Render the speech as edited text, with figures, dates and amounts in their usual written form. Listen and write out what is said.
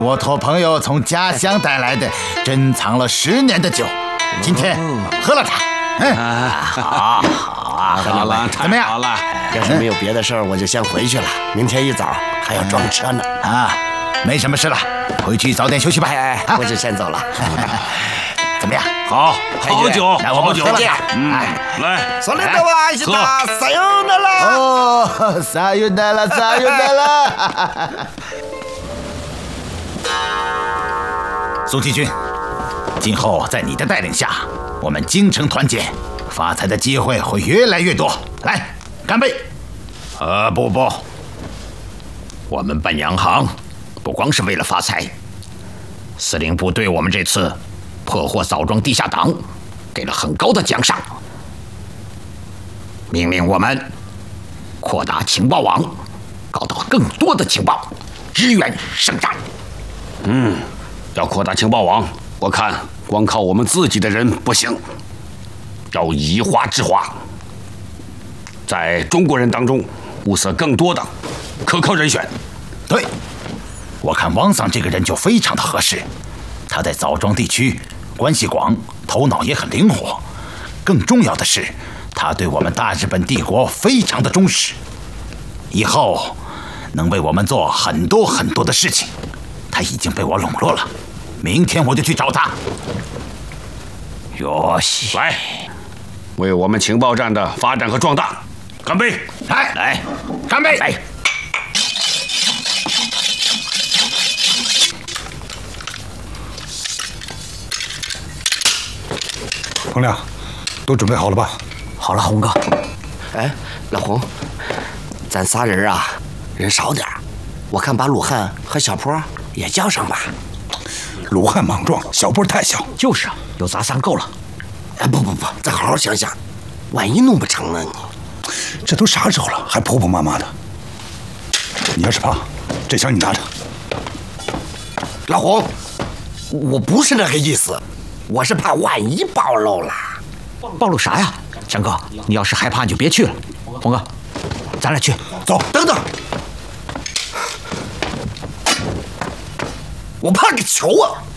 我托朋友从家乡带来的，珍藏了10年的酒，今天喝了它。 好了， 怎么样？ 好了， 要是没有别的事儿，我就先回去了。明天一早还要装车呢。 没什么事了，回去早点休息吧。 我就先走了。 怎么样？ 好酒， 来，我们喝了它。 来， それでは一打さようなら。 哦，撒由那拉，撒由那拉。苏提君，今后在你的带领下，我们京城团结，发财的机会会越来越多。来，干杯！ 不，我们办洋行不光是为了发财。司令部对我们这次破获枣庄地下党给了很高的奖赏，命令我们扩大情报网，搞到更多的情报，支援圣战。 要扩大情报网，我看光靠我们自己的人不行，要以华制华，在中国人当中物色更多的可靠人选。 对，我看汪桑这个人就非常的合适，他在枣庄地区关系广，头脑也很灵活，更重要的是，他对我们大日本帝国非常的忠实，以后能为我们做很多很多的事情。他已经被我笼络了，明天我就去找他。 哟西， 来，为我们情报站的发展和壮大干杯！ 来，干杯！ 来， 彭亮，都准备好了吧？ 好了，红哥。 哎，老洪，咱仨人啊，人少点儿，我看把鲁汉和小坡也叫上吧。 鲁汉莽撞，小波太小。 就是啊，有咱3够了。 哎，不，再好好想想，万一弄不成呢？ 这都啥时候了，还婆婆妈妈的？你要是怕，这枪你拿着。 老洪，我不是那个意思，我是怕万一暴露了。 暴露啥呀？强哥，你要是害怕你就别去了。红哥，咱俩去。 走， 等等，我怕个球啊！